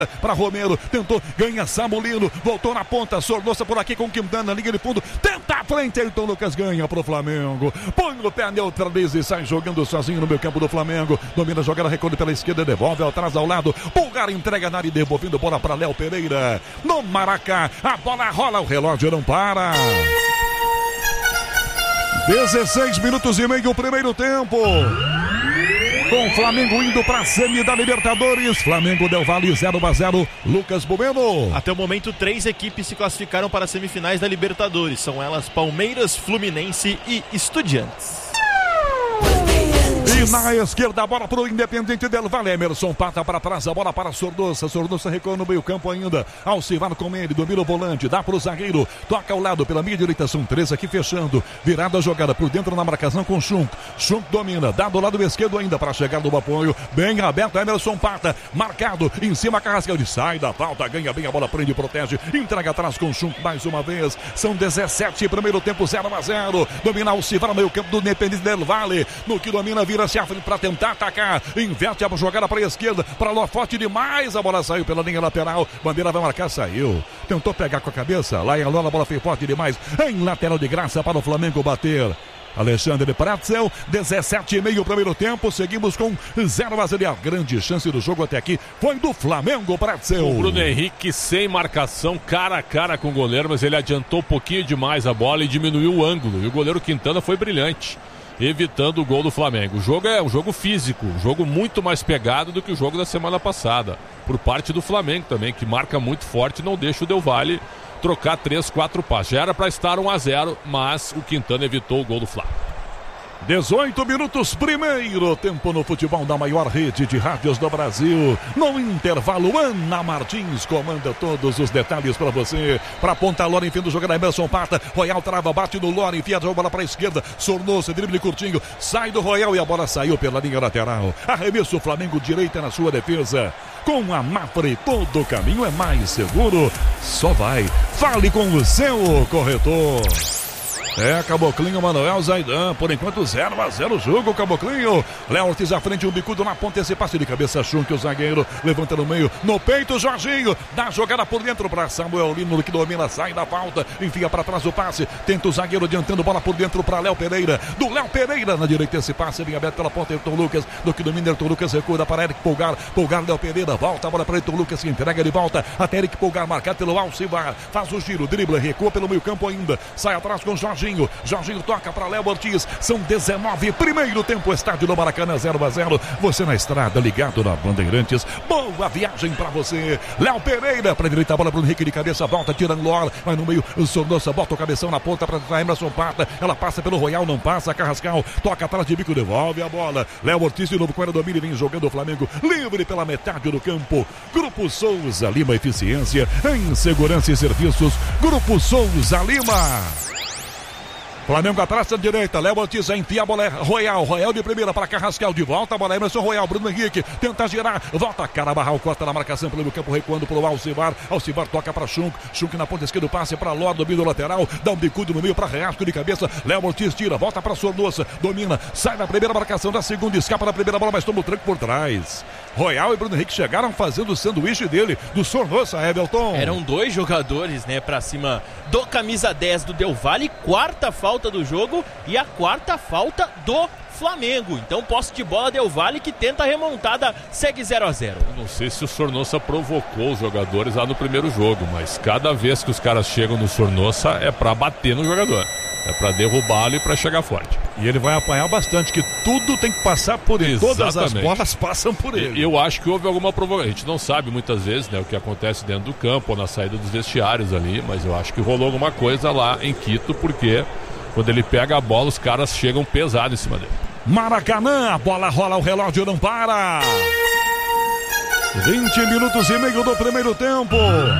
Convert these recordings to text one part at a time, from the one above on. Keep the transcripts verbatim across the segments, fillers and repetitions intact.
para Romero, tentou, ganha Samulino, voltou na ponta, Sornosa por aqui com Quintana, linha de fundo, tenta a frente, Ayrton Lucas ganha pro Flamengo, põe no pé, neutraliza e sai jogando sozinho no meio campo do Flamengo, domina a jogada, recolhe pela esquerda, devolve atrás ao lado, Pulgar entrega na área, devolvendo bola para Léo Pereira, no Maracá, a bola rola, o relógio não para. dezesseis minutos e meio, primeiro tempo. Com o Flamengo indo para a semi da Libertadores. Flamengo Del Valle zero a zero. Lucas Bueno. Até o momento, três equipes se classificaram para as semifinais da Libertadores. São elas Palmeiras, Fluminense e Estudiantes. E na esquerda, a bola para o Independente Del Valle. Emerson pata para trás, a bola para Sornosa. Sornosa recua no meio campo ainda. Alcivar com ele, domina o volante, dá para o zagueiro. Toca ao lado pela meia direita, são três aqui fechando. Virada a jogada por dentro na marcação com Schunk. Schunk domina, dá do lado esquerdo ainda para chegar do apoio. Bem aberto, Emerson pata. Marcado, em cima Carrascal. Ele sai da falta, ganha bem a bola, prende e protege. Entrega atrás com Schunk mais uma vez. São dezessete, primeiro tempo zero a zero. Domina Alcivar no meio campo do Independente Del Valle. No que domina, vira-se à frente para tentar atacar, inverte a jogada para a esquerda, para Ló, forte demais, a bola saiu pela linha lateral, Bandeira vai marcar, saiu, tentou pegar com a cabeça, lá em Alô, a bola foi forte demais, em lateral de graça para o Flamengo bater. Alexandre Pratzel, dezessete e meio primeiro tempo, seguimos com zero a zero. A grande chance do jogo até aqui foi do Flamengo, Pratzel. O Bruno Henrique sem marcação, cara a cara com o goleiro, mas ele adiantou um pouquinho demais a bola e diminuiu o ângulo, e o goleiro Quintana foi brilhante, evitando o gol do Flamengo. O jogo é um jogo físico, um jogo muito mais pegado do que o jogo da semana passada, por parte do Flamengo também, que marca muito forte e não deixa o Del Valle trocar três, quatro passos. Já era para estar um a zero, mas o Quintana evitou o gol do Flamengo. dezoito minutos, primeiro tempo no futebol da maior rede de rádios do Brasil. No intervalo, Ana Martins comanda todos os detalhes para você. Para Ponta Lora, enfim do jogo, Emerson Pata. Royal trava, bate no Lora, enfia a bola para a esquerda. Sornosa, drible curtinho, sai do Royal e a bola saiu pela linha lateral. Arremesso Flamengo, direita na sua defesa. Com a Mafre, todo o caminho é mais seguro. Só vai. Fale com o seu corretor. É, Caboclinho, Manuel Zaidan, por enquanto zero a zero o jogo, Caboclinho. Léo Ortiz à frente, um bicudo na ponta, esse passe de cabeça, Schunk, o zagueiro, levanta no meio, no peito, Jorginho, dá a jogada por dentro para Samuel Lino, que domina, sai da falta, enfia para trás o passe, tenta o zagueiro adiantando, bola por dentro para Léo Pereira, do Léo Pereira na direita, esse passe bem aberto pela ponta, Ayrton Lucas, do que domina, Ayrton Lucas recua para Eric Pulgar, Pulgar, Léo Pereira, volta a bola para Ayrton Lucas, que entrega de volta, até Eric Pulgar, marcado pelo Alcivar, faz o giro, dribla, recua pelo meio campo ainda, sai atrás com Jorginho, Jorginho toca para Léo Ortiz, são dezenove, primeiro tempo, estádio do Maracanã, zero a zero, você na estrada, ligado na Bandeirantes, boa viagem para você, Léo Pereira, para direita, a bola Bruno Henrique de cabeça, volta, tira Lor, vai no meio, o Sornosa, bota o cabeção na ponta para Emerson Pata, ela passa pelo Royal, não passa, Carrascal, toca atrás de bico, devolve a bola, Léo Ortiz de novo com a domínio, vem jogando o Flamengo, livre pela metade do campo, Grupo Souza Lima, eficiência em segurança e serviços, Grupo Souza Lima. Flamengo atrás da direita, Léo Ortiz enfia a bola, Royal, Royal de primeira para Carrascal, de volta a bola, Emerson Royal, Bruno Henrique, tenta girar, volta, Carabarral, corta na marcação pelo meio campo, recuando para o Alcivar, Alcivar toca para Schunk, Schunk na ponta esquerda, passe para Ló, domina o lateral, dá um bicudo no meio para Reasco de cabeça, Léo Ortiz tira, volta para Sornosa, domina, sai da primeira marcação, da segunda, escapa da primeira bola, mas toma o tranco por trás. Royal e Bruno Henrique chegaram fazendo o sanduíche dele, do Sornosa, Everton. Eram dois jogadores, né, pra cima do camisa dez do Del Valle, quarta falta do jogo e a quarta falta do Flamengo. Então, posse de bola, Del Valle, que tenta a remontada, segue zero a zero. Não sei se o Sornosa provocou os jogadores lá no primeiro jogo, mas cada vez que os caras chegam no Sornosa é pra bater no jogador. É pra derrubá-lo e pra chegar forte. E ele vai apanhar bastante, que tudo tem que passar por ele. Exatamente. Todas as bolas passam por ele. Eu acho que houve alguma provocação. A gente não sabe muitas vezes, né, o que acontece dentro do campo ou na saída dos vestiários ali, mas eu acho que rolou alguma coisa lá em Quito, porque quando ele pega a bola, os caras chegam pesado em cima dele. Maracanã, a bola rola, o relógio não para. vinte minutos e meio do primeiro tempo.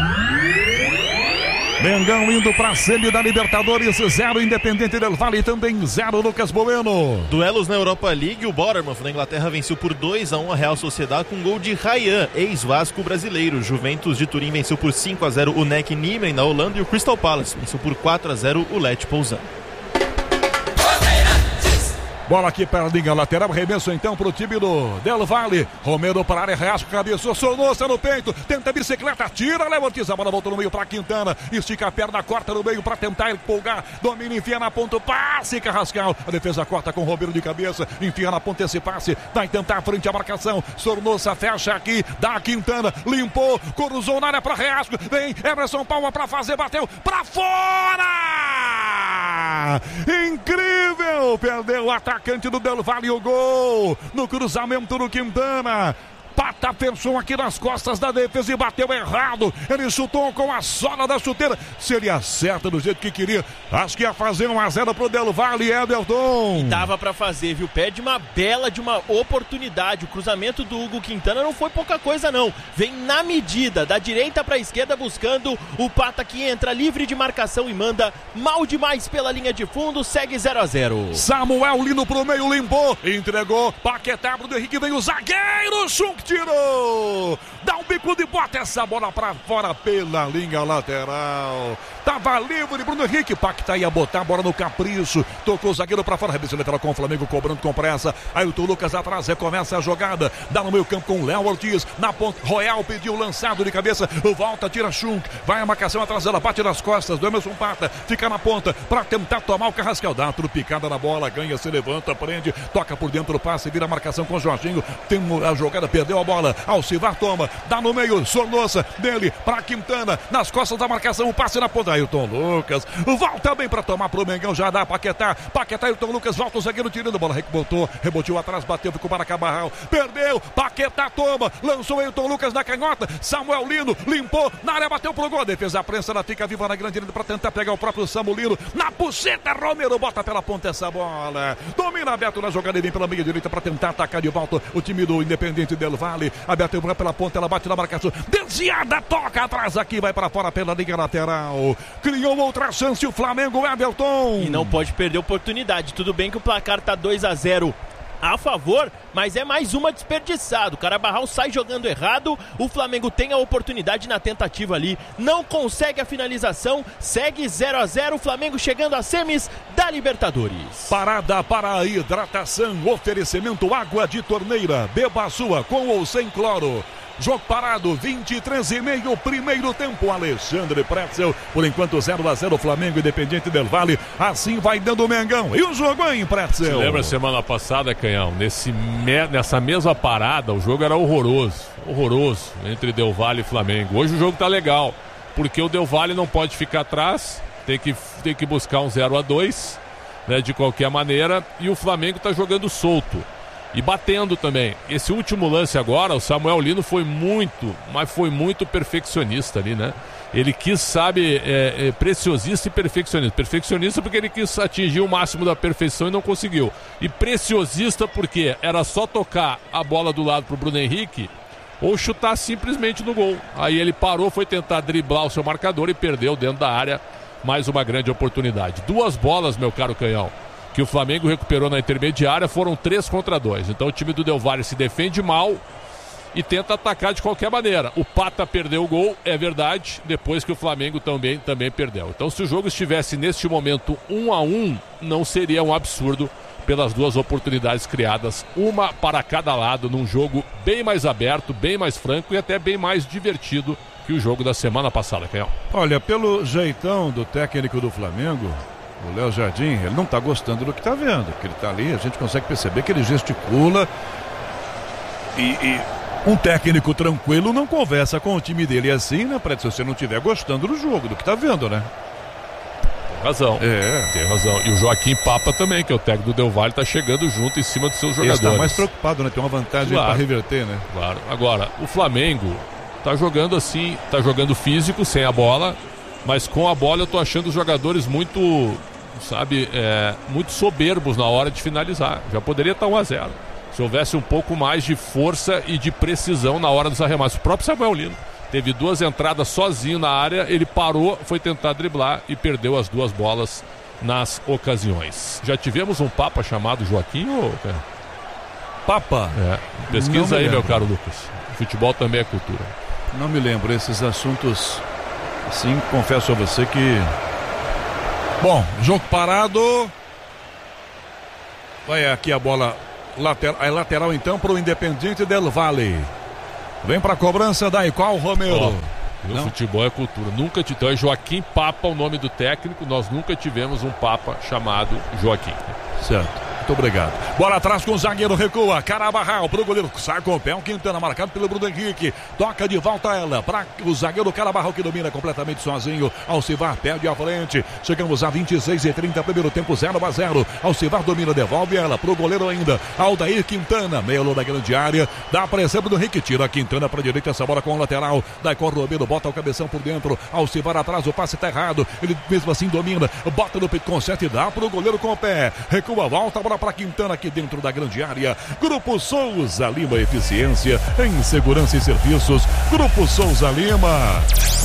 Mengão indo para a semi da Libertadores, zero Independente Del Valle, também zero Lucas Bueno. Duelos na Europa League, o Bournemouth na Inglaterra venceu por dois a um a Real Sociedad com gol de Ryan, ex-Vasco brasileiro. Juventus de Turim venceu por cinco a zero o N E C Nîmes na Holanda e o Crystal Palace venceu por quatro a zero o Lech Poznan. Bola aqui para a linha lateral, arremesso então para o time do Del Valle. Romero para a área, Reasco, cabeçou, Sornosa no peito, tenta a bicicleta, tira, leva Ortiz, a bola volta no meio para Quintana, estica a perna, corta no meio para tentar empolgar, domina, enfia na ponta, passe, Carrascal, a defesa corta com o Romero de cabeça, enfia na ponta esse passe, vai tentar a frente a marcação, Sornosa fecha aqui, dá a Quintana, limpou, cruzou na área para Reasco, vem Emerson Palma para fazer, bateu para fora! Incrível! Perdeu o atacante do Del Valle, o gol no cruzamento do Quintana. Pata pensou aqui nas costas da defesa e bateu errado. Ele chutou com a sola da chuteira. Se ele acerta do jeito que queria, acho que ia fazer um a zero pro Del Valle, Everton. E dava pra fazer, viu? Perde uma bela de uma oportunidade. O cruzamento do Hugo Quintana não foi pouca coisa, não. Vem na medida, da direita pra esquerda, buscando o Pata, que entra livre de marcação e manda mal demais pela linha de fundo. Segue zero a zero. Samuel Lino pro meio, limpou, entregou. Paquetá pro Henrique, vem o zagueiro, Chunk tirou, dá um bico de bota, essa bola pra fora pela linha lateral. Tava livre Bruno Henrique, Paquetá ia botar a bola no capricho, tocou o zagueiro pra fora, rebiça lateral com o Flamengo cobrando com pressa. Ailton Lucas atrás, recomeça a jogada, dá no meio campo com o Léo Ortiz, na ponta, Royal pediu lançado de cabeça, volta, tira Chunk, vai a marcação atrás dela, bate nas costas do Emerson Pata, fica na ponta pra tentar tomar o Carrascal, dá uma trupicada na bola, ganha, se levanta, prende, toca por dentro, passe, vira a marcação com o Jorginho, tem a jogada, perdeu a bola, Alcivar toma, dá no meio, Sornosa, dele pra Quintana, nas costas da marcação, o passe na ponta, Ailton Lucas, volta bem pra tomar pro Mengão, já dá Paquetá, Paquetá, Ailton Lucas, volta o zagueiro tirando a bola, rebotou, reboteou atrás, bateu, ficou para Cabarral, perdeu, Paquetá toma, lançou Ailton Lucas na canhota, Samuel Lino, limpou, na área bateu pro gol, defesa a prensa, ela fica viva na grande linha pra tentar pegar o próprio Samuel Lino, na puxeta, Romero bota pela ponta essa bola, domina aberto na jogada e vem pela meia direita pra tentar atacar de volta o time do Independente Del Valle, aberto pela ponta, ela bate na marcação, desviada, toca atrás aqui, vai para fora pela linha lateral, criou outra chance o Flamengo, Everton. E não pode perder oportunidade, tudo bem que o placar tá dois a zero a favor, mas é mais uma desperdiçada. O Carabarral sai jogando errado, o Flamengo tem a oportunidade na tentativa ali, não consegue a finalização, segue zero a zero, o Flamengo chegando às semis da Libertadores. Parada para a hidratação, oferecimento água de torneira, beba a sua com ou sem cloro. Jogo parado, vinte e três e meio, primeiro tempo, Alexandre Pretzel, por enquanto zero a zero, Flamengo Independente Del Valle, assim vai dando o Mengão, e o jogo aí, Pretzel? Você lembra semana passada, Canhão, nesse me... nessa mesma parada, o jogo era horroroso, horroroso, entre Del Valle e Flamengo. Hoje o jogo tá legal, porque o Del Valle não pode ficar atrás, tem que, tem que buscar um zero a dois, né, de qualquer maneira, e o Flamengo tá jogando solto. E batendo também. Esse último lance agora, o Samuel Lino foi muito, mas foi muito perfeccionista ali, né? Ele quis, sabe, é, é, preciosista e perfeccionista. Perfeccionista porque ele quis atingir o máximo da perfeição e não conseguiu. E preciosista porque era só tocar a bola do lado pro Bruno Henrique ou chutar simplesmente no gol. Aí ele parou, foi tentar driblar o seu marcador e perdeu dentro da área. Mais uma grande oportunidade. Duas bolas, meu caro Canhão, que o Flamengo recuperou na intermediária, foram três contra dois. Então o time do Del Valle se defende mal e tenta atacar de qualquer maneira. O Pata perdeu o gol, é verdade, depois que o Flamengo também, também perdeu. Então se o jogo estivesse neste momento um a um, não seria um absurdo pelas duas oportunidades criadas, uma para cada lado, num jogo bem mais aberto, bem mais franco e até bem mais divertido que o jogo da semana passada, Canhão. Olha, pelo jeitão do técnico do Flamengo, o Léo Jardim, ele não está gostando do que está vendo, que ele está ali, a gente consegue perceber que ele gesticula e, e um técnico tranquilo não conversa com o time dele assim, né, para se você não estiver gostando do jogo, do que está vendo, né? Tem razão, é. tem razão. E o Joaquim Papa também, que é o técnico do Del Valle, está chegando junto em cima dos seus jogadores. Ele está mais preocupado, né? Tem uma vantagem claro, para reverter, né? Claro. Agora, o Flamengo está jogando assim, está jogando físico, sem a bola, mas com a bola eu tô achando os jogadores muito, sabe, é, muito soberbos na hora de finalizar. Já poderia estar um a zero. Se houvesse um pouco mais de força e de precisão na hora dos arremessos. O próprio Samuel Lino teve duas entradas sozinho na área, ele parou, foi tentar driblar e perdeu as duas bolas nas ocasiões. Já tivemos um Papa chamado Joaquim ou... Papa? É. Pesquisa aí, meu caro Lucas. Futebol também é cultura. Não me lembro, esses assuntos, assim, confesso a você que... Bom, jogo parado. Vai aqui a bola lateral, é lateral então para o Independiente del Valle. Vem para a cobrança da Igual Romero. Oh, o futebol é cultura. Nunca te... Então é Joaquim Papa o nome do técnico. Nós nunca tivemos um Papa chamado Joaquim. Certo. Muito obrigado. Bola atrás com o zagueiro, recua. Carabarral pro goleiro. Sai com o pé. O Quintana marcado pelo Bruno Henrique. Toca de volta ela para o zagueiro Carabarral que domina completamente sozinho. Alcivar perde à frente. Chegamos a vinte e seis e trinta. Primeiro tempo zero a zero. Alcivar domina, devolve ela pro goleiro ainda. Aldair Quintana. Meio da grande área. Dá pressão do Henrique. Tira Quintana para direita. Essa bola com o lateral. Daí corre o Romero. Bota o cabeção por dentro. Alcivar atrás. O passe tá errado. Ele mesmo assim domina. Bota no peito, conserte e dá pro goleiro com o pé. Recua, volta a bola para Quintana aqui dentro da grande área. Grupo Souza Lima, eficiência em segurança e serviços. Grupo Souza Lima.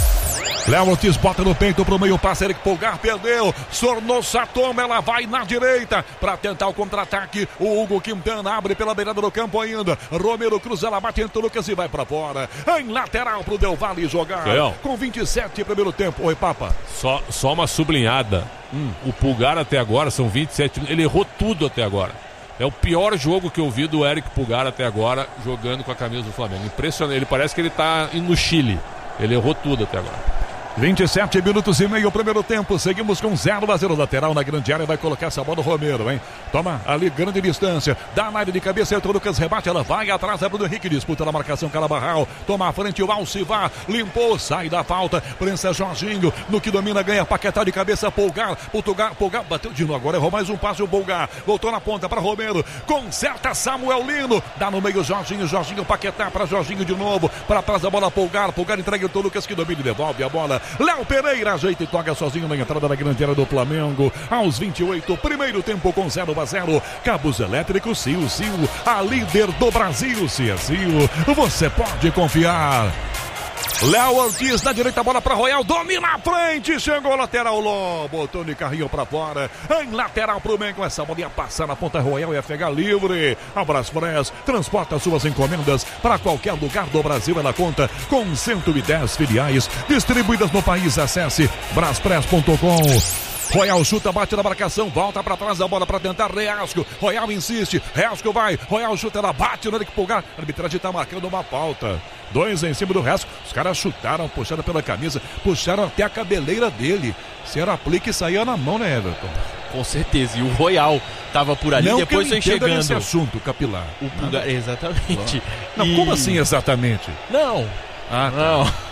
Léo Ortiz bota no peito pro meio, passe, Eric Pulgar perdeu. Sornosa toma, ela vai na direita para tentar o contra-ataque. O Hugo Quintana abre pela beirada do campo ainda. Romero cruza, ela bate entre o Lucas e vai para fora. Em lateral pro Del Valle jogar. Leão. Com vinte e sete primeiro tempo. Oi, Papa. Só, só uma sublinhada. Hum. O Pulgar até agora, são vinte e sete minutos. Ele errou tudo até agora. É o pior jogo que eu vi do Eric Pulgar até agora, jogando com a camisa do Flamengo. Impressionante. Ele parece que ele tá indo no Chile. Ele errou tudo até agora. vinte e sete minutos e meio, primeiro tempo. Seguimos com zero a zero. Lateral na grande área. Vai colocar essa bola do Romero, hein? Toma ali, grande distância. Dá na área de cabeça. Entra o Lucas, rebate. Ela vai atrás. É Bruno Henrique. Disputa na marcação. Carabarral. Toma a frente. O Alcivar. Limpou. Sai da falta. Prensa Jorginho. No que domina, ganha. Paquetá de cabeça. Pulgar. Pulgar. Pulgar. Bateu de novo. Agora errou mais um passe. O Pulgar. Voltou na ponta para Romero. Conserta Samuel Lino. Dá no meio Jorginho. Jorginho. Paquetá para Jorginho de novo. Para trás da bola. Pulgar. Pulgar entrega o Lucas que domina e devolve a bola. Léo Pereira ajeita e toca sozinho na entrada da grande área do Flamengo. Aos vinte e oito, primeiro tempo com zero a zero. Cabos elétricos, Sil, Sil, a líder do Brasil. Se é Sil, você pode confiar. Léo Ortiz na direita, bola para Royal, domina a frente, chegou lateral Lobo, botou de carrinho para fora, em lateral pro Mengo, essa bola ia passar na ponta Royal, ia pegar livre. A Braspress transporta suas encomendas para qualquer lugar do Brasil, ela conta com cento e dez filiais distribuídas no país. Acesse braspress ponto com. Royal chuta, bate na marcação, volta para trás da bola para tentar Reasco. Royal insiste, Reasco vai, Royal chuta, ela bate no Eric Pulgar. A arbitragem está marcando uma falta. Dois em cima do Reasco. Os caras chutaram, puxaram pela camisa, puxaram até a cabeleira dele. Se era aplique, saía na mão, né, Everton? Com certeza, e o Royal tava por ali, não depois foi chegando. Esse assunto capilar. O Pulgar, exatamente. Não, e... como assim exatamente? Não. Ah, tá. Não.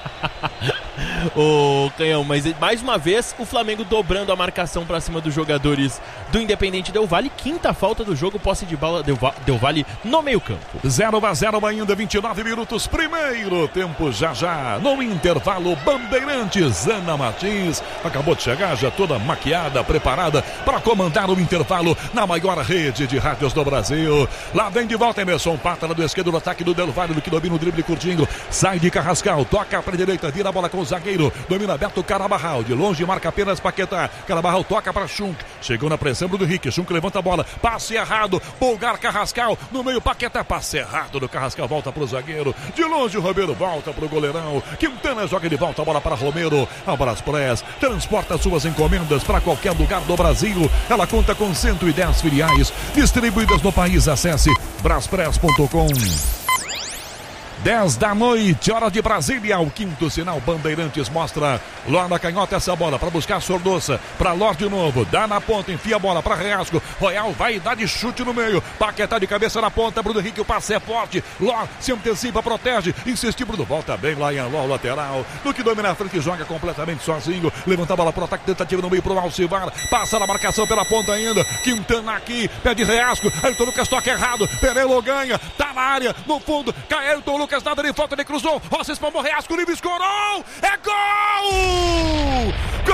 Ô Canhão, mas mais uma vez o Flamengo dobrando a marcação para cima dos jogadores do Independente Del Valle. Quinta falta do jogo, posse de bola Del, Va- Del Valle no meio campo. zero a zero ainda, vinte e nove minutos, primeiro tempo já já. No intervalo, Bandeirantes, Ana Martins acabou de chegar, já toda maquiada, preparada para comandar o intervalo na maior rede de rádios do Brasil. Lá vem de volta Emerson Pátala do esquerdo, no ataque do Del Valle, do que domina o drible curtinho, sai de Carrascal, toca para a direita, vira a bola com o zagueiro, domina aberto Carabarral, de longe marca apenas Paquetá. Carabarral toca para Schunk, chegou na pressão do Henrique, Schunk levanta a bola, passe errado, Pulgar, Carrascal, no meio Paquetá, passe errado do Carrascal, volta para o zagueiro, de longe o Romero volta para o goleirão, Quintana joga de volta a bola para Romero. A Braspress transporta suas encomendas para qualquer lugar do Brasil, ela conta com cento e dez filiais distribuídas no país. Acesse braspress ponto com. dez da noite, hora de Brasília. O quinto sinal, Bandeirantes mostra lá na canhota essa bola para buscar Sornosa, para Lorde de novo, dá na ponta, enfia a bola para Reasco. Royal vai dar de chute no meio, Paquetá de cabeça na ponta, Bruno Henrique, o passe é forte, Ló se antecipa, protege, insiste, Bruno volta bem lá em Ló, lateral, no que domina a frente, joga completamente sozinho, levanta a bola para o ataque, tentativa no meio para o Alcivar, passa na marcação pela ponta ainda, Quintana aqui, pede Reasco, Ayrton Lucas toca errado, Perelo ganha, tá na área, no fundo, cai Ayrton Lucas. Lucas nada de falta, ele cruzou, Rossi espalmou, Reasco, livre, escorou, é gol! Gol!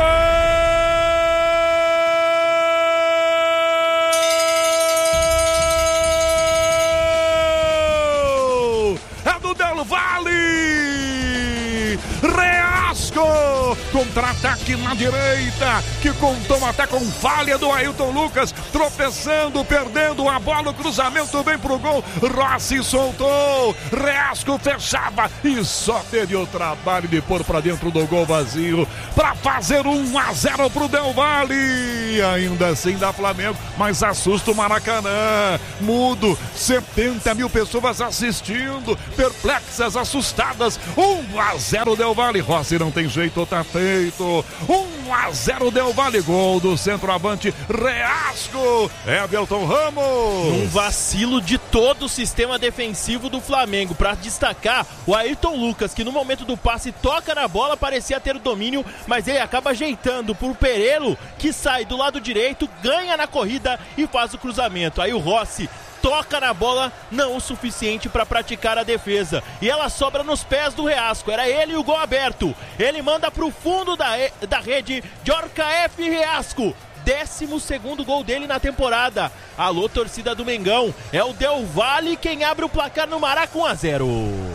É do Del Valle! Reasco! Contra-ataque na direita, que contou até com falha do Ailton Lucas, tropeçando, perdendo a bola, o cruzamento vem pro gol, Rossi soltou, Reasco fechava e só teve o trabalho de pôr pra dentro do gol vazio, pra fazer um a zero pro Del Valle, ainda assim dá Flamengo, mas assusta o Maracanã, mudo, setenta mil pessoas assistindo, perplexas, assustadas, um a zero Del Valle, Rossi não tem jeito, tá feito, um a zero Del Valle, gol do centroavante Reasco, Everton Ramos. Um vacilo de todo o sistema defensivo do Flamengo, para destacar o Ailton Lucas, que no momento do passe toca na bola, parecia ter o domínio, mas ele acaba ajeitando por Perelo, que sai do lado direito, ganha na corrida e faz o cruzamento. Aí o Rossi toca na bola, não o suficiente para praticar a defesa, e ela sobra nos pés do Reasco, era ele e o gol aberto, ele manda pro fundo da, da rede, Jorca F. Reasco, décimo segundo gol dele na temporada. Alô, torcida do Mengão, é o Del Valle quem abre o placar no Maraca, um a zero.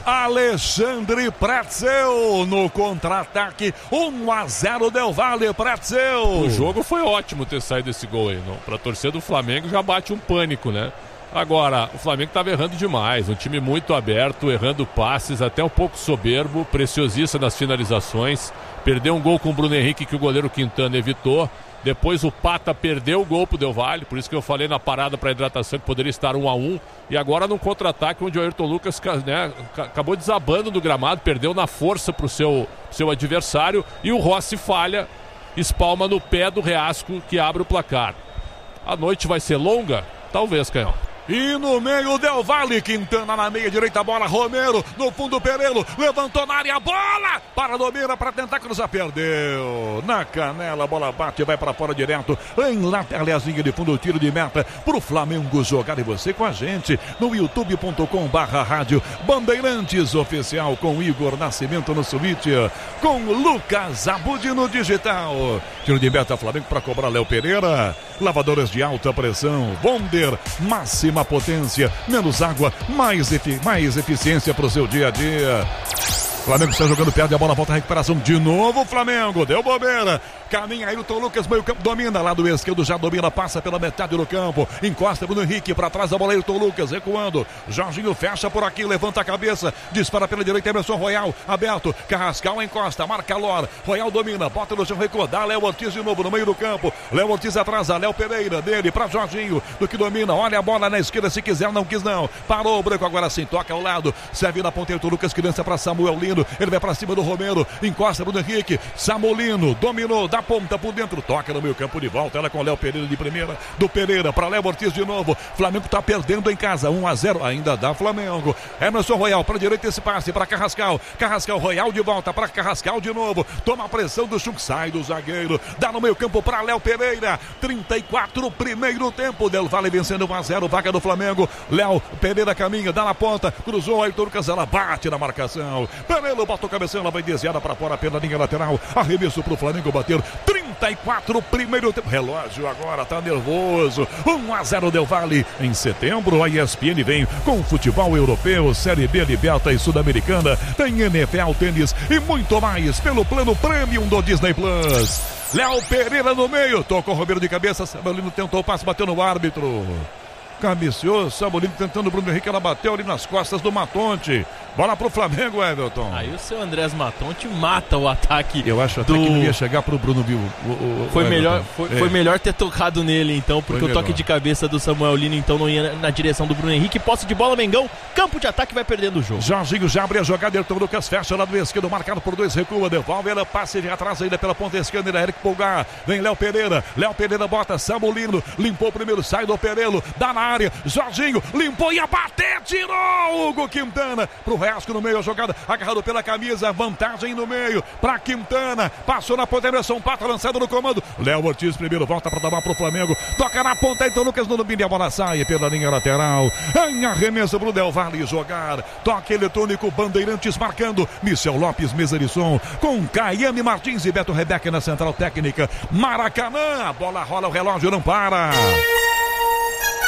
Alexandre Pretzel no contra-ataque, um a zero Del Valle, Pretzel. O jogo foi ótimo ter saído esse gol aí, não? Pra torcida do Flamengo já bate um pânico, né? Agora, o Flamengo estava errando demais, um time muito aberto, errando passes, até um pouco soberbo, preciosista nas finalizações, perdeu um gol com o Bruno Henrique que o goleiro Quintana evitou, depois o Pata perdeu o gol pro Del Valle, por isso que eu falei na parada para hidratação que poderia estar um a um, e agora num contra-ataque onde o Ayrton Lucas, né, acabou desabando do gramado, perdeu na força pro seu, seu adversário, e o Rossi falha, espalma no pé do Reasco que abre o placar. A noite vai ser longa? Talvez, Canhão. E no meio, Del Valle, Quintana na meia direita, bola, Romero, no fundo, Perelo, levantou na área, bola, para Domina, para tentar cruzar, perdeu, na canela, a bola bate, vai para fora direto, em lateralzinha de fundo, tiro de meta, pro Flamengo jogar, e você com a gente, no youtube ponto com barra rádio Bandeirantes Oficial, com Igor Nascimento no Switch, com Lucas Abud no digital, tiro de meta, Flamengo para cobrar, Léo Pereira, lavadoras de alta pressão, Bonder, máxima potência, menos água, mais, efi- mais eficiência para o seu dia a dia. Flamengo está jogando, perde a bola, volta a recuperação de novo, Flamengo, deu bobeira, caminha Ailton Lucas, meio campo, domina, lado esquerdo já domina, passa pela metade do campo, encosta Bruno Henrique, para trás da bola, Ailton Lucas, recuando, Jorginho fecha por aqui, levanta a cabeça, dispara pela direita, Emerson Royal, aberto, Carrascal encosta, marca Lor, Royal domina, bota no chão, recua, dá Léo Ortiz de novo no meio do campo, Léo Ortiz atrasa, Léo Pereira, dele para Jorginho, do que domina, olha a bola na esquerda, se quiser, não quis não, parou o branco, agora sim, toca ao lado, serve na ponta, Ailton Lucas, criança para Samuel Lino, ele vai para cima do Romero, encosta Bruno Henrique, Samolino, dominou, da ponta por dentro, toca no meio campo de volta, ela com Léo Pereira de primeira, do Pereira para Léo Ortiz de novo, Flamengo está perdendo em casa, um a zero, ainda dá Flamengo, Emerson Royal para direita esse passe para Carrascal, Carrascal Royal de volta para Carrascal de novo, toma a pressão do Chuc, sai do zagueiro, dá no meio campo para Léo Pereira, trinta e quatro, primeiro tempo, Del Valle vencendo um a zero, vaga do Flamengo, Léo Pereira caminha, dá na ponta, cruzou, Ailton Lucas, ela bate na marcação, Perelo bota o cabeção, ela vai desviada para fora pela linha lateral, arremesso para o Flamengo bater, trinta e quatro, primeiro tempo, relógio agora tá nervoso, um a zero Del Valle. Em setembro a E S P N vem com futebol europeu, Série B, Liberta e Sul-Americana, tem N F L, tênis e muito mais pelo plano Premium do Disney Plus. Léo Pereira no meio, tocou o Romero de cabeça, Samuelino tentou o passe, bateu no árbitro, cabeceou, Samuelino tentando o Bruno Henrique, ela bateu ali nas costas do Matonte. Bola pro Flamengo, Everton. Aí o seu Andrés Matonte mata o ataque. Eu acho até do... que não ia chegar pro Bruno, viu? O, o, foi, o melhor, foi, é. foi melhor ter tocado nele, então, porque foi o toque melhor. de cabeça do Samuel Lino, então, não ia na direção do Bruno Henrique. Posse de bola, Mengão. Campo de ataque, vai perdendo o jogo. Jorginho já abre a jogada, Ayrton Lucas fecha lá do esquerdo, marcado por dois, recua, devolve, ela passe de atrás ainda pela ponta esquerda, era Eric Pulgar, vem Léo Pereira, Léo Pereira bota, Samolino, limpou o primeiro, sai do Perelo, dá na área, Jorginho, limpou, ia bater, tirou, Hugo Quintana, pro Reasco no meio, a jogada, agarrado pela camisa, vantagem no meio, pra Quintana, passou na ponta, Emerson Pata, lançado no comando, Léo Ortiz primeiro, volta pra dar pro Flamengo, toca na ponta, então Lucas no domínio, a bola sai pela linha lateral, em arremesso pro Del Valle jogar, toque eletrônico, Bandeirantes marcando, Michel Lopes, mesa de som, com Caiane Martins e Beto Rebeca na central técnica, Maracanã, a bola rola, o relógio não para.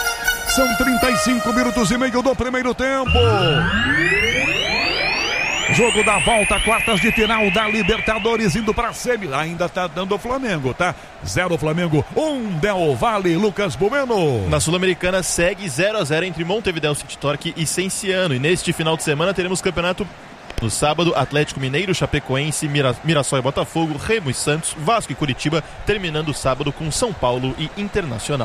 São trinta e cinco minutos e meio do primeiro tempo. Jogo da volta, quartas de final da Libertadores, indo pra semi. Ainda tá dando o Flamengo, tá? Zero Flamengo, um Del Valle. Lucas Bueno. Na Sul-Americana segue zero a zero entre Montevideo City Torque e Cienciano. E neste final de semana teremos campeonato no sábado, Atlético Mineiro, Chapecoense, Mira, Mirassol e Botafogo, Remo e Santos, Vasco e Curitiba, terminando o sábado com São Paulo e Internacional.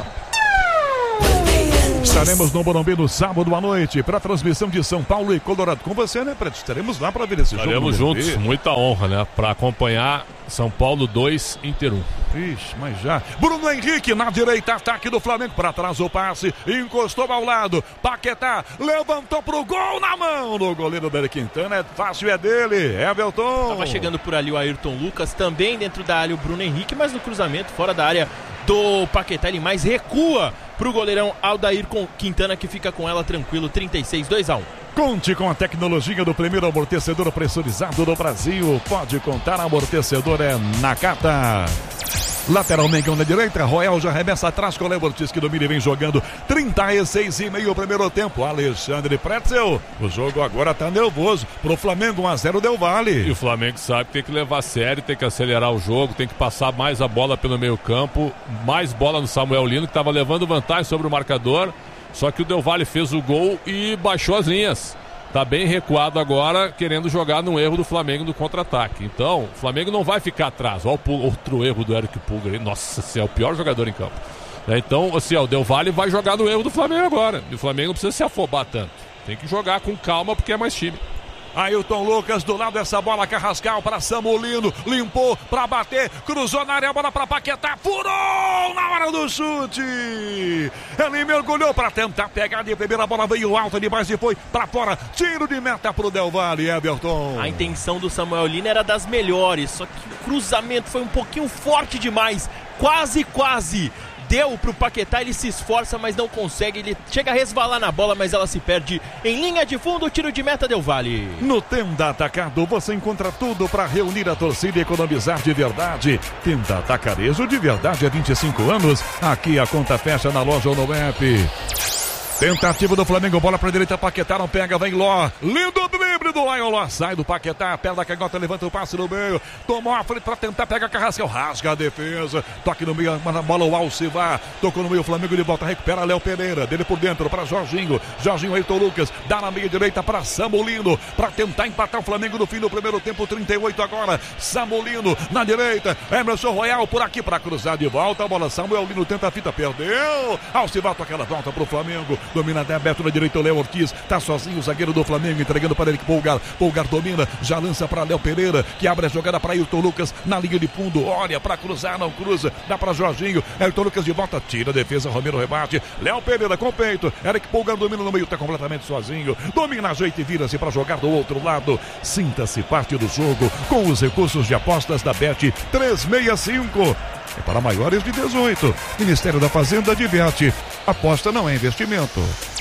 Estaremos no Morumbi no sábado à noite para a transmissão de São Paulo e Colorado. Com você, né, Preto? Estaremos lá para ver esse Estaremos jogo. Estaremos juntos, muita honra, né? Para acompanhar São Paulo dois, Inter um. Ixi, mas já. Bruno Henrique na direita, ataque do Flamengo. Para trás o passe, encostou ao lado. Paquetá levantou pro gol na mão do goleiro Dele Quintana. É fácil, é dele. Everton. Tava chegando por ali o Ayrton Lucas, também dentro da área o Bruno Henrique, mas no cruzamento, fora da área do Paquetá, ele mais recua pro goleirão Aldair Quintana, que fica com ela tranquilo, trinta e seis, dois a um. Conte com a tecnologia do primeiro amortecedor pressurizado do Brasil. Pode contar, amortecedor é Nakata. Lateral Mengão na direita, Royal já arremessa atrás com o Léo Ortiz, que domina e vem jogando trinta e seis e meio o primeiro tempo. Alexandre Pretzel, o jogo agora tá nervoso pro Flamengo, um a zero Del Valle. E o Flamengo sabe que tem que levar a sério, tem que acelerar o jogo, tem que passar mais a bola pelo meio campo, mais bola no Samuel Lino, que estava levando vantagem sobre o marcador, só que o Del Valle fez o gol e baixou as linhas. Tá bem recuado agora, querendo jogar no erro do Flamengo no contra-ataque. Então, o Flamengo não vai ficar atrás. Olha o outro erro do Eric Pulgar. Nossa, esse é o pior jogador em campo. Então, assim, ó, o Del Valle vai jogar no erro do Flamengo agora. E o Flamengo não precisa se afobar tanto. Tem que jogar com calma porque é mais time. Ailton Lucas do lado dessa bola, Carrascal para Samulino, limpou para bater, cruzou na área, bola para Paquetá, furou na hora do chute. Ele mergulhou para tentar pegar de primeira, a bola veio alta demais e foi para fora. Tiro de meta pro Del Valle, Everton. A intenção do Samuel Lino era das melhores, só que o cruzamento foi um pouquinho forte demais, quase, quase. Deu pro Paquetá, ele se esforça, mas não consegue. Ele chega a resvalar na bola, mas ela se perde em linha de fundo. Tiro de meta, Del Valle. No Tenda Atacado você encontra tudo para reunir a torcida e economizar de verdade. Tenda Atacarejo de verdade há vinte e cinco anos. Aqui a conta fecha na loja ou no app. Tentativa do Flamengo, bola pra direita, Paquetá não pega, vem Ló, lindo drible do Lion, Ló sai do Paquetá, perna da canhota, levanta o passe no meio, tomou a frente pra tentar pegar Carrascal, rasga a defesa, toque no meio, manda a bola o Alcivar, tocou no meio, o Flamengo de volta, recupera Léo Pereira, dele por dentro pra Jorginho, Jorginho, Ayrton Lucas, dá na meia direita pra Samulino, pra tentar empatar o Flamengo no fim do primeiro tempo, trinta e oito agora, Samulino na direita, Emerson Royal por aqui pra cruzar de volta, a bola, Samuel Lino tenta a fita, perdeu, Alcivar toca ela, volta pro Flamengo, domina até aberto na direita o Léo Ortiz, tá sozinho o zagueiro do Flamengo, entregando para Eric Pulgar, Pulgar domina, já lança para Léo Pereira, que abre a jogada para Ayrton Lucas, na linha de fundo, olha para cruzar, não cruza, dá para Jorginho, Ayrton Lucas de volta, tira a defesa, Romero rebate, Léo Pereira com peito, Eric Pulgar domina no meio, tá completamente sozinho, domina, ajeita e vira-se para jogar do outro lado, sinta-se parte do jogo, com os recursos de apostas da Bet trezentos e sessenta e cinco. É para maiores de dezoito. Ministério da Fazenda diverte. Aposta não é investimento.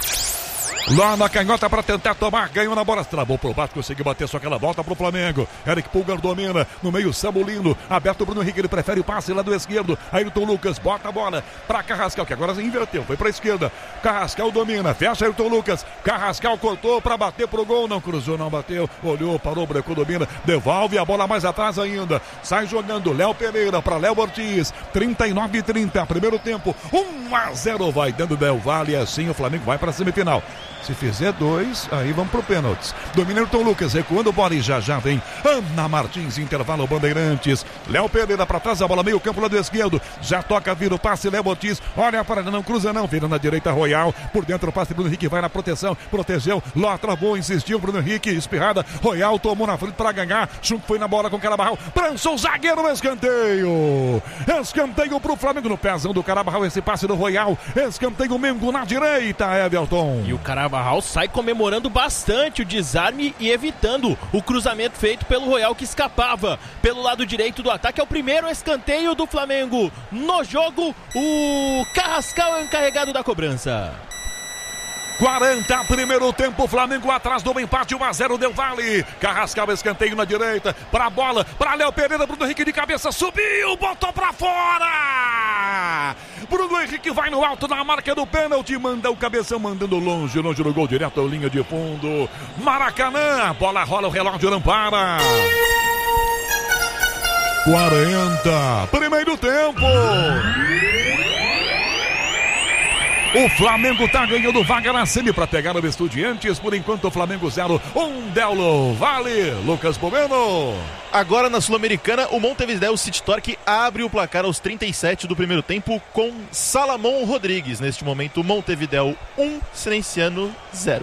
Lá na canhota para tentar tomar, ganhou na bola, travou pro baixo, conseguiu bater, só que ela volta pro Flamengo. Eric Pulgar domina, no meio Samulino, aberto o Bruno Henrique, ele prefere o passe lá do esquerdo. Ayrton Lucas bota a bola para Carrascal, que agora inverteu, foi pra esquerda. Carrascal domina, fecha Ayrton Lucas, Carrascal cortou para bater pro gol, não cruzou, não bateu, olhou, parou, brecou, domina, devolve a bola mais atrás ainda, sai jogando Léo Pereira para Léo Ortiz, trinta e nove e trinta, primeiro tempo, um a zero vai dando Del Valle, e assim o Flamengo vai para a semifinal. Se fizer dois, aí vamos pro pênaltis. Domina Ayrton Lucas, recuando, bola e já já vem Ana Martins, intervalo Bandeirantes. Léo Pereira pra trás, a bola meio campo, lado esquerdo. Já toca, vira o passe, Léo Ortiz. Olha a parada, não cruza não, vira na direita Royal. Por dentro o passe, Bruno Henrique vai na proteção, protegeu. Ló travou, insistiu, Bruno Henrique, espirrada. Royal tomou na frente pra ganhar. Chunk foi na bola com o Carabarral. Prançou o zagueiro no escanteio. Escanteio pro Flamengo no pezão do Carabarral, esse passe do Royal. Escanteio Mengo na direita, Everton. E o Carabarral sai comemorando bastante o desarme e evitando o cruzamento feito pelo Royal, que escapava pelo lado direito do ataque. É o primeiro escanteio do Flamengo no jogo. O Carrascal é o encarregado da cobrança. quarenta, primeiro tempo, Flamengo atrás do empate, um a zero Del Valle. Carrascal, escanteio na direita, para a bola, para Léo Pereira, Bruno Henrique de cabeça, subiu, botou para fora. Bruno Henrique vai no alto na marca do pênalti, manda o cabeção, mandando longe, longe do gol, direto à linha de fundo. Maracanã, bola rola, o relógio não para. quarenta, primeiro tempo. O Flamengo tá ganhando vaga na semi para pegar o Estudiantes. Por enquanto o Flamengo zero, um Del Valle. Lucas Pomeno. Agora na Sul-Americana, o Montevideo City Torque abre o placar aos trinta e sete do primeiro tempo com Salamón Rodrigues. Neste momento, Montevideo um, Cirenciano zero.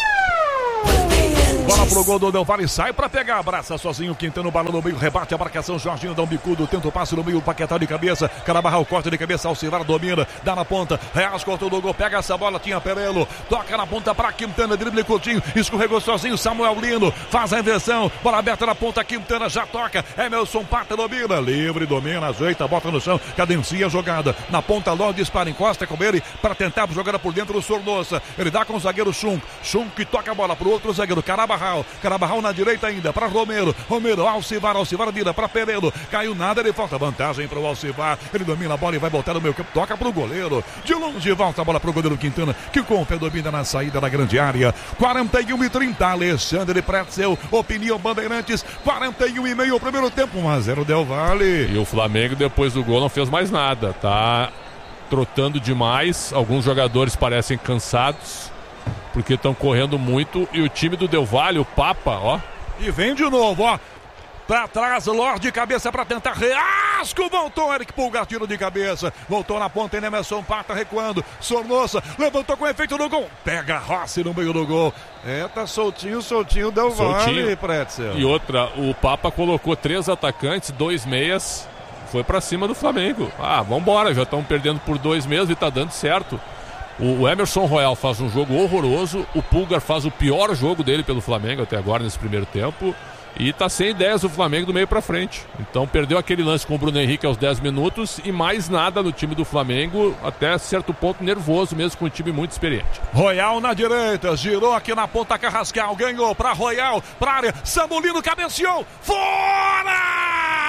Bola pro gol do Del Valle, sai pra pegar, abraça sozinho, Quintana, balão no meio, rebate a marcação, Jorginho dá um bicudo, tenta o passe no meio, Paquetá de cabeça, Carabarral corta de cabeça, Alcivar domina, dá na ponta, Reas cortou do gol, pega essa bola, tinha Perelo, toca na ponta pra Quintana, drible curtinho, escorregou sozinho, Samuel Lino, faz a inversão, bola aberta na ponta, Quintana já toca, Emerson Pata domina, livre, domina, ajeita, bota no chão, cadencia a jogada, na ponta Ló, dispara, encosta com ele, pra tentar jogar por dentro do Sornosa, ele dá com o zagueiro Schunk, Schunk que toca a bola pro outro zagueiro, Carabarral, Carabarral na direita ainda, para Romero, Romero, Alcivar, Alcivar vira para Perelo, caiu nada, ele falta vantagem para o Alcivar, ele domina a bola e vai voltar no meio campo, toca para o goleiro, de longe volta a bola para o goleiro Quintana, que com o pé domina na saída da grande área, quarenta e um e trinta, Alexandre Pretzel, opinião Bandeirantes, quarenta e um e meio o primeiro tempo, um a zero Del Valle. E o Flamengo depois do gol não fez mais nada, tá trotando demais, alguns jogadores parecem cansados, porque estão correndo muito, e o time do Del Valle, o Papa, ó. E vem de novo, ó. Pra trás, Lorde de cabeça pra tentar. Reasco, voltou Eric Pulgar, tiro de cabeça. Voltou na ponta, Emerson Pata recuando. Sornosa, levantou com efeito no gol. Pega Rossi no meio do gol. É, tá soltinho, soltinho, Del Valle, Pretzel. E outra, o Papa colocou três atacantes, dois meias. Foi pra cima do Flamengo. Ah, vambora, já estão perdendo por dois mesmo e tá dando certo. O Emerson Royal faz um jogo horroroso, o Pulgar faz o pior jogo dele pelo Flamengo até agora nesse primeiro tempo e tá sem ideias o Flamengo do meio pra frente. Então perdeu aquele lance com o Bruno Henrique aos dez minutos e mais nada no time do Flamengo, até certo ponto nervoso mesmo, com um time muito experiente. Royal na direita, girou aqui na ponta, Carrascal, ganhou pra Royal, pra área, Samulino cabeceou, fora!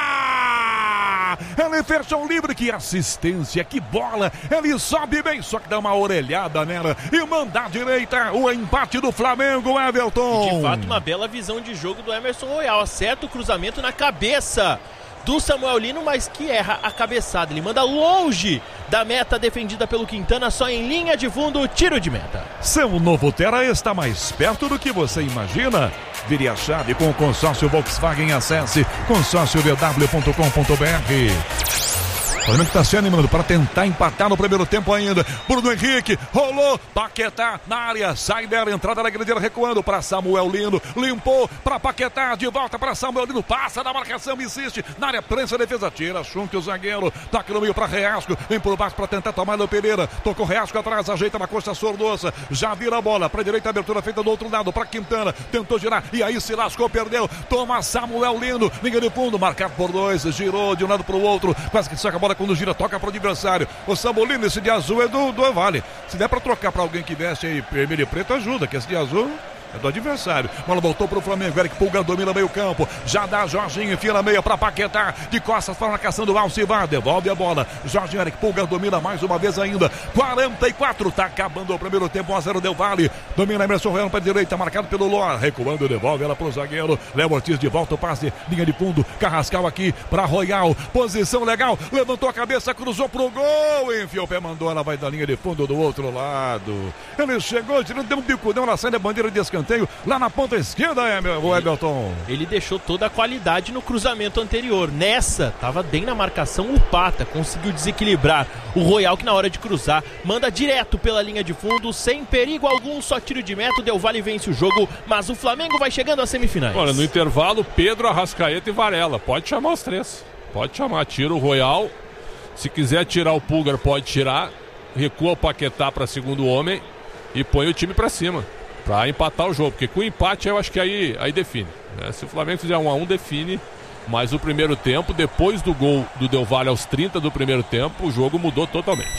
Ele fechou livre, que assistência, que bola, ele sobe bem, só que dá uma orelhada nela e manda à direita o empate do Flamengo, Everton. E de fato uma bela visão de jogo do Emerson Royal, acerta o cruzamento na cabeça do Samuel Lino, mas que erra a cabeçada, ele manda longe da meta defendida pelo Quintana, só em linha de fundo, tiro de meta. Seu novo Terra está mais perto do que você imagina. Vire a chave com o consórcio Volkswagen, acesse consórcio v w ponto com ponto b r. O Flamengo está se animando para tentar empatar no primeiro tempo ainda. Bruno Henrique, rolou, Paquetá na área, sai dela, entrada na grande área, recuando para Samuel Lino, limpou para Paquetá, de volta para Samuel Lino, passa da marcação, insiste, na área, prensa, defesa, tira, Schunk, o zagueiro, toca no meio para Reasco, vem por baixo para tentar tomar no Pereira, tocou Reasco atrás, ajeita na costa Sornosa, já vira a bola, para direita, abertura feita do outro lado, para Quintana, tentou girar, e aí se lascou, perdeu, toma Samuel Lino, linha de fundo, marcado por dois, girou de um lado para o outro, quase que saca a bola quando gira, toca para o adversário. O Sambolino, esse de azul é do, do Vale. Se der para trocar para alguém que veste aí vermelho e preto, ajuda, que esse de azul é do adversário. Bola voltou pro Flamengo. Eric Pulgar domina meio campo. Já dá Jorginho, enfia na meia para Paquetá. De costas para a marcação do Alcivar. Devolve a bola. Jorginho, Eric Pulgar domina mais uma vez ainda. quarenta e quatro. Tá acabando o primeiro tempo. um a zero Del Valle. Domina Emerson Royal para direita. Marcado pelo Lor. Recuando, devolve ela pro zagueiro. Léo Ortiz de volta. O passe. Linha de fundo. Carrascal aqui para Royal. Posição legal. Levantou a cabeça. Cruzou pro gol. Enfiou o pé. Mandou. Ela vai da linha de fundo do outro lado. Ele chegou. Tirando, deu um bicudão na saída. Bandeira de escanteio. Lá na ponta esquerda, o Everton. Ele deixou toda a qualidade no cruzamento anterior. Nessa, tava bem na marcação o Pata. Conseguiu desequilibrar o Royal, que na hora de cruzar, manda direto pela linha de fundo, sem perigo algum, só tiro de meta. O Del Valle vence o jogo, mas o Flamengo vai chegando às semifinais. Olha, no intervalo, Pedro, Arrascaeta e Varela. Pode chamar os três. Pode chamar. Tira o Royal. Se quiser tirar o Pulgar, pode tirar. Recua o Paquetá para segundo homem e põe o time para cima. Pra empatar o jogo, porque com o empate eu acho que aí, aí define, né? Se o Flamengo fizer um a um, define. Mas o primeiro tempo, depois do gol do Del Valle aos trinta do primeiro tempo, o jogo mudou totalmente.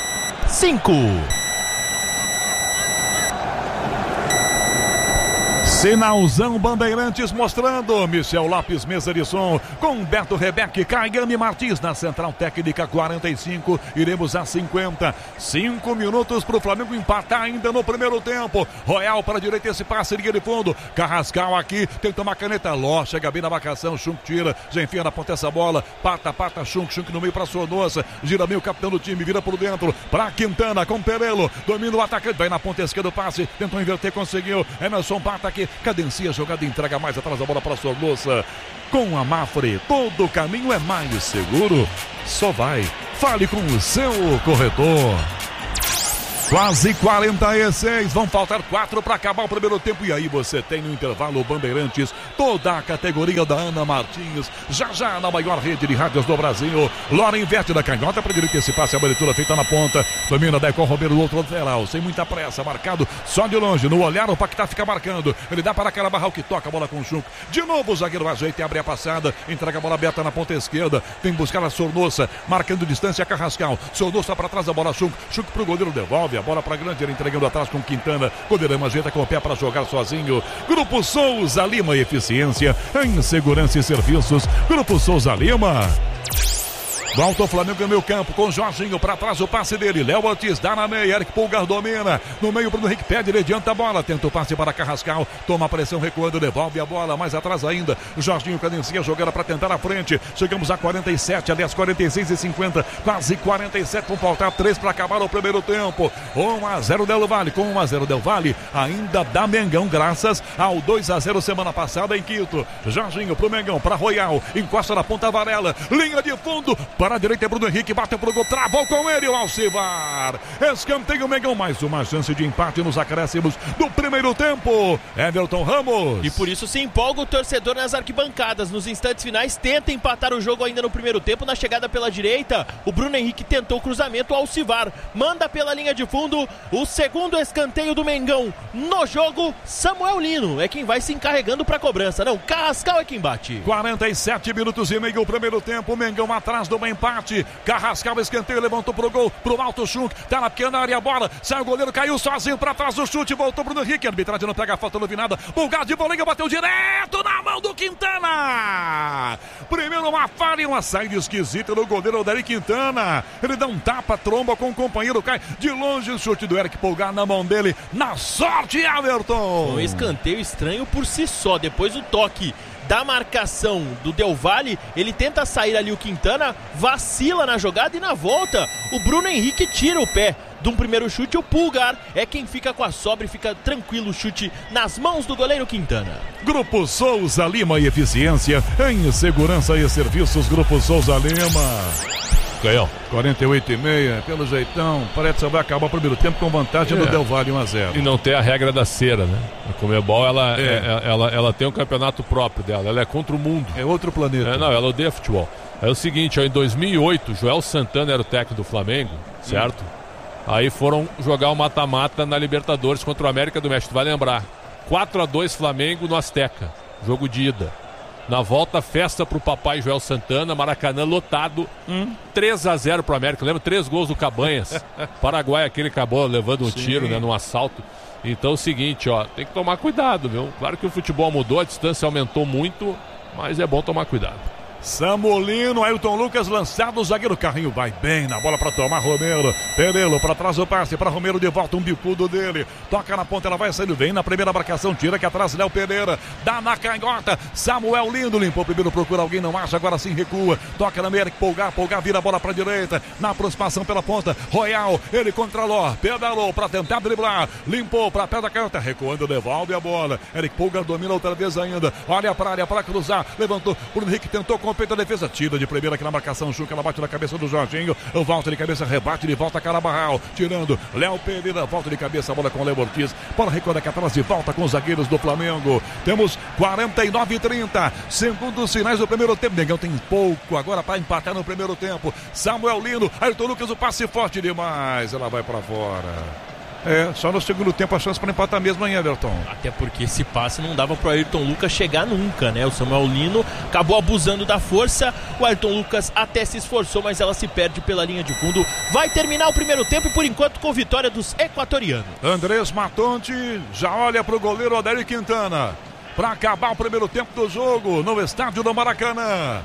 Cinco. Sinalzão Bandeirantes mostrando Michel Lopes, mesa de som, com Beto Rebeque, Caiane Martins na central técnica. Quarenta e cinco, iremos a cinquenta. Cinco minutos para o Flamengo empatar ainda no primeiro tempo. Royal para a direita, esse passe, linha de fundo. Carrascal aqui, tenta uma caneta. Ló, chega bem na marcação, Chunk tira, já enfia na ponta essa bola. Pata, pata, Chunk, Chunk no meio para Sornosa. Gira meio o capitão do time, vira por dentro para Quintana com Perelo. Domina o atacante, vai na ponta esquerda o passe, tentou inverter, conseguiu. Emerson Pata aqui, cadencia a jogada e entrega mais atrás a bola para Sornosa. Com a Mafre, todo o caminho é mais seguro. Só vai. Fale com o seu corretor. Quase quarenta e seis, vão faltar quatro para acabar o primeiro tempo. E aí você tem no intervalo Bandeirantes, toda a categoria da Ana Martins, já já na maior rede de rádios do Brasil. Lora inverte da canhota para direita, esse passe, a abertura feita na ponta. Domina Deco Romero do outro lateral, sem muita pressa, marcado só de longe. No olhar o Paquetá fica marcando, ele dá para aquela barral que toca a bola com o Chunk. De novo o zagueiro ajeita e abre a passada, entrega a bola aberta na ponta esquerda. Vem buscar a Sornosa, marcando distância Carrascal. Sornosa para trás, a bola Chunk, Chunk pro goleiro, devolve a bola para grande, ele entregando atrás com Quintana. Goleirão ajeita com o pé para jogar sozinho. Grupo Souza Lima, eficiência em segurança e serviços. Grupo Souza Lima. Volta o Flamengo no meio campo com o Jorginho para trás, o passe dele. Léo Ortiz dá na meia, Eric Pulgar domina. No meio, Bruno Henrique pede, ele adianta a bola. Tenta o passe para Carrascal, toma a pressão recuando, devolve a bola mais atrás ainda. Jorginho cadencia a jogada para tentar a frente. Chegamos a quarenta e sete, aliás, quarenta e seis e cinquenta, quase quarenta e sete. Vão faltar três para acabar o primeiro tempo. um a zero Del Valle, com um a zero Del Valle, ainda dá Mengão, graças ao dois a zero semana passada em Quito. Jorginho pro Mengão, para Royal, encosta na ponta Varela, linha de fundo. Para a direita é Bruno Henrique, bateu pro gol, travou com ele o Alcivar. Escanteio Mengão, mais uma chance de empate nos acréscimos do primeiro tempo. Everton Ramos. E por isso se empolga o torcedor nas arquibancadas. Nos instantes finais tenta empatar o jogo ainda no primeiro tempo. Na chegada pela direita, o Bruno Henrique tentou o cruzamento, o Alcivar manda pela linha de fundo. O segundo escanteio do Mengão no jogo. Samuel Lino é quem vai se encarregando para a cobrança. Não, Carrascal é quem bate. quarenta e sete minutos e meio o primeiro tempo. O Mengão atrás do empate. Carrascal, escanteio, levantou pro gol, pro alto Chunk, tá na pequena área a bola, sai o goleiro, caiu sozinho pra trás do chute, voltou Bruno Henrique, a arbitragem não pega a falta, não vi nada. Bulgar de bolinha, bateu direto na mão do Quintana. Primeiro uma falha e uma saída esquisita do goleiro Oderi Quintana. Ele dá um tapa, tromba com o companheiro, cai de longe o chute do Eric Pulgar na mão dele. Na sorte, Everton. Um escanteio estranho por si só, depois o toque da marcação do Del Valle, ele tenta sair ali o Quintana, vacila na jogada e na volta o Bruno Henrique tira o pé de um primeiro chute. O Pulgar é quem fica com a sobra e fica tranquilo, o chute nas mãos do goleiro Quintana. Grupo Souza Lima e eficiência em segurança e serviços. Grupo Souza Lima. Ganhou. quarenta e oito e meio, pelo jeitão, parece que vai acabar o primeiro tempo com vantagem é. do Del Valle um a zero. E não tem a regra da cera, né? A Conmebol, ela, é. É, ela, ela tem um campeonato próprio dela, ela é contra o mundo. É outro planeta. É, não, ela odeia futebol. É o seguinte, ó, em dois mil e oito, Joel Santana era o técnico do Flamengo, certo? Hum. Aí foram jogar o mata-mata na Libertadores contra o América do México, vai lembrar. quatro a dois Flamengo no Azteca, jogo de ida. Na volta, festa pro papai Joel Santana, Maracanã lotado, hum. três a zero pro América. Lembra? Três gols do Cabanhas. Paraguai, aquele acabou levando um Sim. tiro, né, num assalto. Então é o seguinte, ó, tem que tomar cuidado, viu? Claro que o futebol mudou, a distância aumentou muito, mas é bom tomar cuidado. Samolino, Ailton Lucas lançado, o zagueiro Carrinho vai bem na bola para tomar Romero, Perelo para trás o passe para Romero, de volta um bicudo dele, toca na ponta, ela vai saindo, vem na primeira marcação, tira que atrás Léo Pereira, dá na canhota, Samuel Lindo limpou primeiro, procura alguém, não acha, agora sim recua, toca na meia, Polgar, Polgar vira a bola para direita, na aproximação pela ponta, Royal, ele contra Ló, pedalou para tentar driblar, limpou para pé da canhota, recuando, devolve a bola, Eric Polgar domina outra vez ainda, olha para a área para cruzar, levantou, Bruno Henrique tentou com a defesa, tira de primeira aqui na marcação, Chuca, ela bate na cabeça do Jorginho, volta de cabeça, rebate de volta, Carabarral, tirando, Léo Pereira, volta de cabeça, a bola com o Léo Ortiz, bola recuada aqui atrás de volta com os zagueiros do Flamengo, temos quarenta e nove e trinta, segundos finais do primeiro tempo, Negão tem pouco agora para empatar no primeiro tempo, Samuel Lino, Ailton Lucas, o passe forte demais, ela vai para fora. É, só no segundo tempo a chance para empatar mesmo, hein, Everton? Até porque esse passe não dava pro Ayrton Lucas chegar nunca, né? O Samuel Lino acabou abusando da força, o Ayrton Lucas até se esforçou, mas ela se perde pela linha de fundo. Vai terminar o primeiro tempo e por enquanto com vitória dos equatorianos. Andrés Matonte já olha pro goleiro Odair Quintana para acabar o primeiro tempo do jogo no estádio do Maracanã.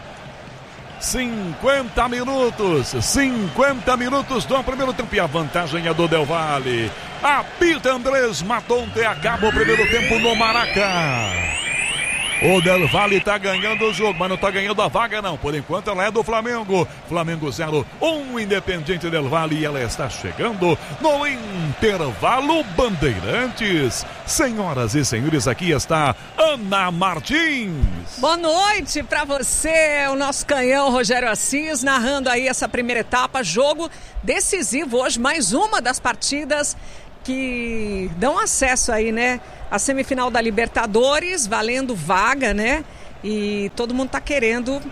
cinquenta minutos, cinquenta minutos do primeiro tempo e a vantagem é do Del Valle. Apita Andrés Matonte, acaba o primeiro tempo no Maracanã. O Del Valle tá ganhando o jogo, mas não tá ganhando a vaga não. Por enquanto ela é do Flamengo. Flamengo zero, um Independiente Del Valle e ela está chegando no intervalo Bandeirantes. Senhoras e senhores, aqui está Ana Martins. Boa noite pra você, o nosso canhão Rogério Assis, narrando aí essa primeira etapa, jogo decisivo hoje, mais uma das partidas que dão acesso aí, né, a semifinal da Libertadores, valendo vaga, né? E todo mundo tá querendo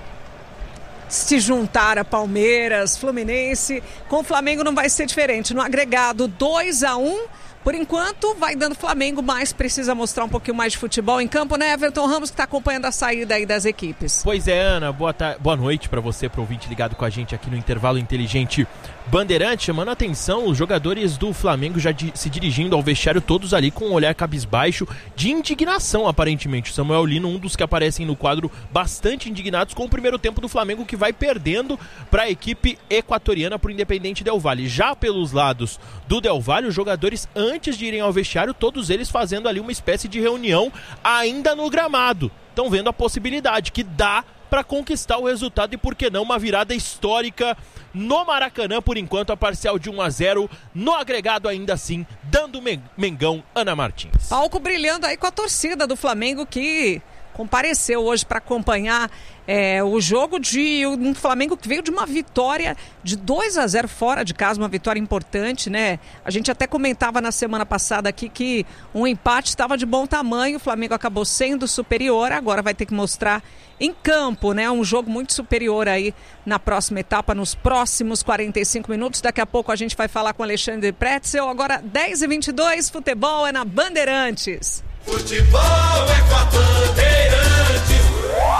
se juntar a Palmeiras, Fluminense. Com o Flamengo não vai ser diferente. No agregado dois a um, por enquanto vai dando Flamengo, mas precisa mostrar um pouquinho mais de futebol em campo, né, Everton Ramos, que está acompanhando a saída aí das equipes. Pois é, Ana, boa, ta- boa noite para você, pro ouvinte ligado com a gente aqui no Intervalo Inteligente Bandeirante. Chamando a atenção, os jogadores do Flamengo já di- se dirigindo ao vestiário, todos ali com um olhar cabisbaixo de indignação, aparentemente. O Samuel Lino, um dos que aparecem no quadro, bastante indignados com o primeiro tempo do Flamengo, que vai perdendo para a equipe equatoriana, pro Independiente Del Valle. Já pelos lados do Del Valle, os jogadores, antes de irem ao vestiário, todos eles fazendo ali uma espécie de reunião ainda no gramado. Estão vendo a possibilidade que dá para conquistar o resultado e, por que não, uma virada histórica no Maracanã. Por enquanto, a parcial de um a zero, no agregado ainda assim, dando Mengão. Ana Martins. Palco brilhando aí com a torcida do Flamengo, que compareceu hoje para acompanhar é, o jogo de um Flamengo que veio de uma vitória de dois a zero fora de casa, uma vitória importante, né? A gente até comentava na semana passada aqui que um empate estava de bom tamanho, o Flamengo acabou sendo superior, agora vai ter que mostrar em campo, né? Um jogo muito superior aí na próxima etapa, nos próximos quarenta e cinco minutos. Daqui a pouco a gente vai falar com Alexandre Pretzel. Agora dez e vinte e dois, futebol é na Bandeirantes. Futebol é com a Bandeirantes.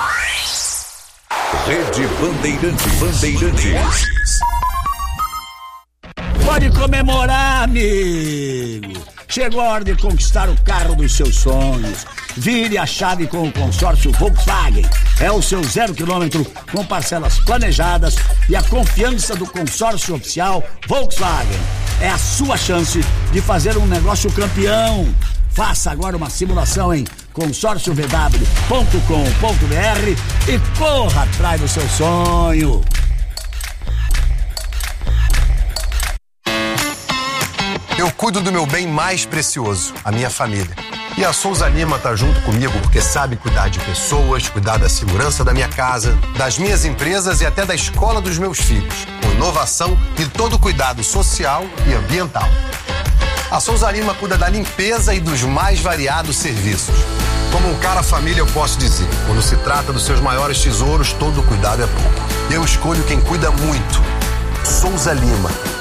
Rede Bandeirantes. Bandeirantes. Pode comemorar, amigo. Chegou a hora de conquistar o carro dos seus sonhos. Vire a chave com o consórcio Volkswagen. É o seu zero quilômetro com parcelas planejadas e a confiança do consórcio oficial Volkswagen. É a sua chance de fazer um negócio campeão. Faça agora uma simulação em consórcio v w ponto com ponto b r e corra atrás do seu sonho. Eu cuido do meu bem mais precioso, a minha família. E a Souza Lima tá junto comigo porque sabe cuidar de pessoas, cuidar da segurança da minha casa, das minhas empresas e até da escola dos meus filhos, com inovação e todo cuidado social e ambiental. A Souza Lima cuida da limpeza e dos mais variados serviços. Como um cara família, eu posso dizer, quando se trata dos seus maiores tesouros, todo cuidado é pouco. Eu escolho quem cuida muito. Souza Lima.